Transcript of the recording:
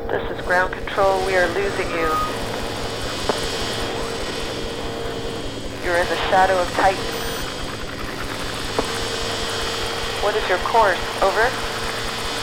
This is ground control. We are losing you. You're in the shadow of Titan. What is your course? Over?